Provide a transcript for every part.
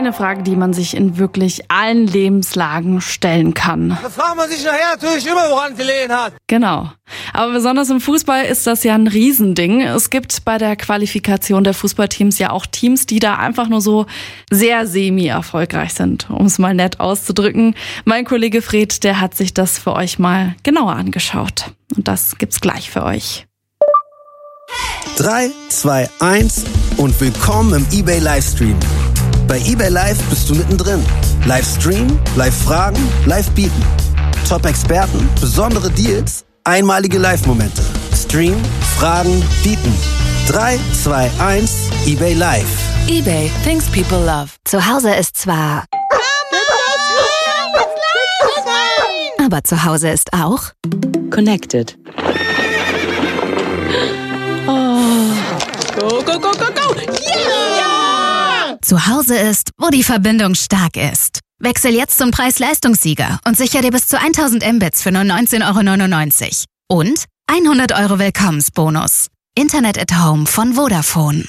Eine Frage, die man sich in wirklich allen Lebenslagen stellen kann. Da fragt man sich nachher natürlich immer, woran es gelegen hat. Genau. Aber besonders im Fußball ist das ja ein Riesending. Es gibt bei der Qualifikation der Fußballteams ja auch Teams, die da einfach nur so sehr semi-erfolgreich sind, um es mal nett auszudrücken. Mein Kollege Fred, der hat sich das für euch mal genauer angeschaut. Und das gibt's gleich für euch. 3, 2, 1 und willkommen im eBay Livestream. Bei eBay Live bist du mittendrin. Livestream, Live-Fragen, Live-Bieten. Top-Experten, besondere Deals, einmalige Live-Momente. Stream, Fragen, Bieten. 3, 2, 1, eBay Live. eBay, things people love. Zu Hause ist zwar... Aber zu Hause ist auch... Connected. Go, go, go, go, go! Yeah! Zu Hause ist, wo die Verbindung stark ist. Wechsel jetzt zum Preis-Leistungssieger und sicher dir bis zu 1000 Mbits für nur 19,99 €. Und 100 € Willkommensbonus. Internet at Home von Vodafone.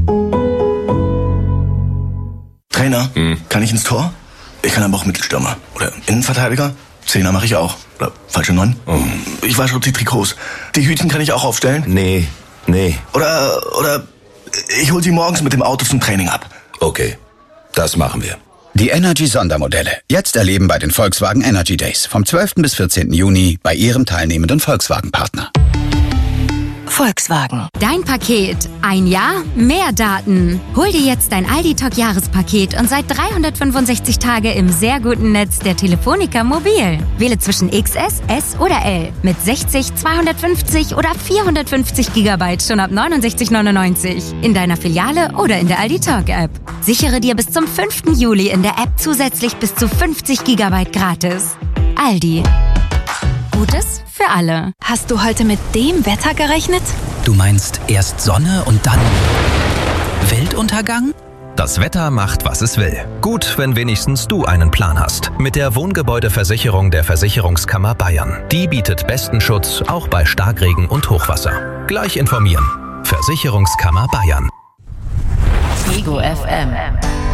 Trainer, kann ich ins Tor? Ich kann aber auch Mittelstürmer. Oder Innenverteidiger? Zehner mache ich auch. Oder falsche 9? Ich wasche die Trikots. Die Hütchen kann ich auch aufstellen? Nee. Oder ich hol sie morgens mit dem Auto zum Training ab. Okay, das machen wir. Die Energy-Sondermodelle. Jetzt erleben bei den Volkswagen Energy Days. Vom 12. bis 14. Juni bei Ihrem teilnehmenden Volkswagen-Partner. Volkswagen. Dein Paket. Ein Jahr, mehr Daten. Hol dir jetzt dein Aldi-Talk-Jahrespaket und seit 365 Tage im sehr guten Netz der Telefonica Mobil. Wähle zwischen XS, S oder L. Mit 60, 250 oder 450 GB schon ab 69,99. In deiner Filiale oder in der Aldi-Talk-App. Sichere dir bis zum 5. Juli in der App zusätzlich bis zu 50 GB gratis. Aldi. Gutes für alle. Hast du heute mit dem Wetter gerechnet? Du meinst erst Sonne und dann Weltuntergang? Das Wetter macht, was es will. Gut, wenn wenigstens du einen Plan hast. Mit der Wohngebäudeversicherung der Versicherungskammer Bayern. Die bietet besten Schutz, auch bei Starkregen und Hochwasser. Gleich informieren. Versicherungskammer Bayern. Ego FM.